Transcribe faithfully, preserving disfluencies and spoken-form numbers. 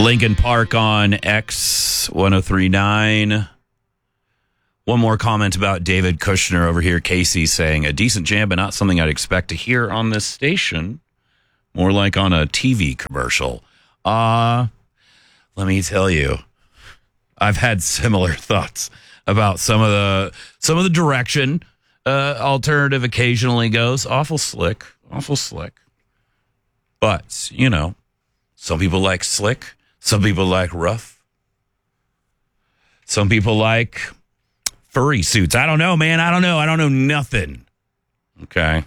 Lincoln Park on X ten thirty-nine. One more comment about David Kushner over here. Casey saying, a decent jam, but not something I'd expect to hear on this station. More like on a T V commercial. Uh, let me tell you, I've had similar thoughts about some of the some of the direction uh, alternative occasionally goes. Awful slick, awful slick. But, you know, some people like slick. Some people like rough. Some people like furry suits. I don't know, man. I don't know. I don't know nothing. Okay.